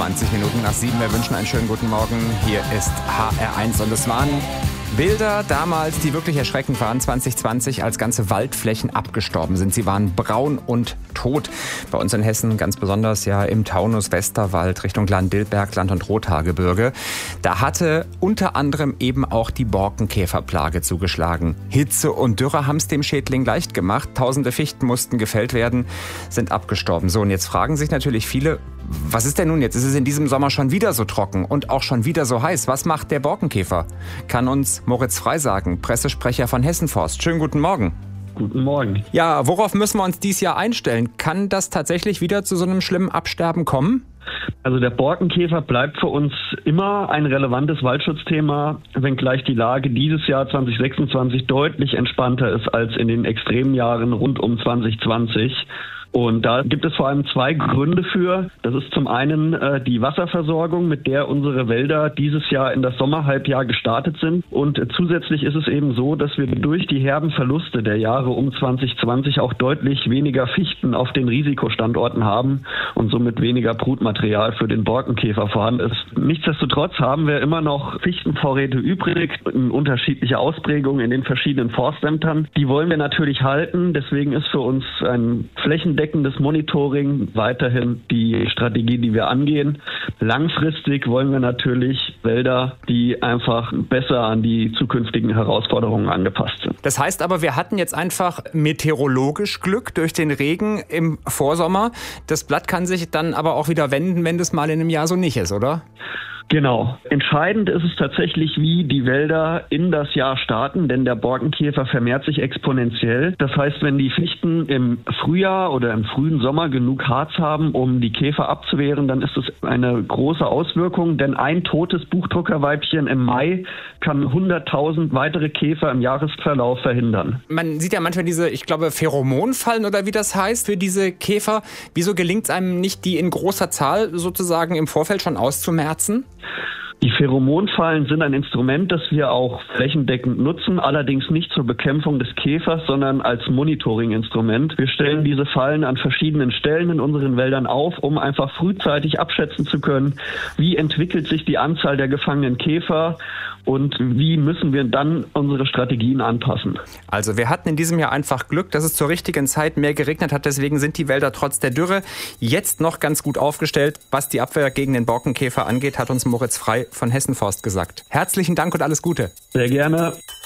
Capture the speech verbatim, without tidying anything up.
zwanzig Minuten nach sieben. Wir wünschen einen schönen guten Morgen. Hier ist H R eins und es waren Bilder damals, die wirklich erschreckend waren, zwanzig zwanzig, als ganze Waldflächen abgestorben sind. Sie waren braun und tot. Bei uns in Hessen ganz besonders ja im Taunus, Westerwald, Richtung Lahn-Dill-Berg, Land- und Rothaargebirge. Da hatte unter anderem eben auch die Borkenkäferplage zugeschlagen. Hitze und Dürre haben es dem Schädling leicht gemacht. Tausende Fichten mussten gefällt werden, sind abgestorben. So, und jetzt fragen sich natürlich viele, was ist denn nun jetzt? Ist es in diesem Sommer schon wieder so trocken und auch schon wieder so heiß? Was macht der Borkenkäfer? Kann uns Moritz Frey sagen, Pressesprecher von Hessenforst. Schönen guten Morgen. Guten Morgen. Ja, worauf müssen wir uns dieses Jahr einstellen? Kann das tatsächlich wieder zu so einem schlimmen Absterben kommen? Also der Borkenkäfer bleibt für uns immer ein relevantes Waldschutzthema, wenngleich die Lage dieses Jahr zwanzig sechsundzwanzig deutlich entspannter ist als in den extremen Jahren rund um zwanzig zwanzig. Und da gibt es vor allem zwei Gründe für. Das ist zum einen äh, die Wasserversorgung, mit der unsere Wälder dieses Jahr in das Sommerhalbjahr gestartet sind. Und äh, zusätzlich ist es eben so, dass wir durch die herben Verluste der Jahre um zwanzig zwanzig auch deutlich weniger Fichten auf den Risikostandorten haben und somit weniger Brutmaterial für den Borkenkäfer vorhanden ist. Nichtsdestotrotz haben wir immer noch Fichtenvorräte übrig in unterschiedlicher Ausprägung in den verschiedenen Forstämtern. Die wollen wir natürlich halten. Deswegen ist für uns ein flächendeckendes Monitoring weiterhin die Strategie, die wir angehen. Langfristig wollen wir natürlich Wälder, die einfach besser an die zukünftigen Herausforderungen angepasst sind. Das heißt aber, wir hatten jetzt einfach meteorologisch Glück durch den Regen im Vorsommer. Das Blatt kann sich dann aber auch wieder wenden, wenn das mal in einem Jahr so nicht ist, oder? Genau. Entscheidend ist es tatsächlich, wie die Wälder in das Jahr starten, denn der Borkenkäfer vermehrt sich exponentiell. Das heißt, wenn die Fichten im Frühjahr oder im frühen Sommer genug Harz haben, um die Käfer abzuwehren, dann ist es eine große Auswirkung, denn ein totes Buchdruckerweibchen im Mai kann hunderttausend weitere Käfer im Jahresverlauf verhindern. Man sieht ja manchmal diese, ich glaube, Pheromonfallen oder wie das heißt, für diese Käfer. Wieso gelingt es einem nicht, die in großer Zahl sozusagen im Vorfeld schon auszumerzen? Die Pheromonfallen sind ein Instrument, das wir auch flächendeckend nutzen, allerdings nicht zur Bekämpfung des Käfers, sondern als Monitoring-Instrument. Wir stellen diese Fallen an verschiedenen Stellen in unseren Wäldern auf, um einfach frühzeitig abschätzen zu können, wie entwickelt sich die Anzahl der gefangenen Käfer und wie müssen wir dann unsere Strategien anpassen. Also wir hatten in diesem Jahr einfach Glück, dass es zur richtigen Zeit mehr geregnet hat. Deswegen sind die Wälder trotz der Dürre jetzt noch ganz gut aufgestellt. Was die Abwehr gegen den Borkenkäfer angeht, hat uns Moritz Frey von Hessenforst gesagt. Herzlichen Dank und alles Gute. Sehr gerne.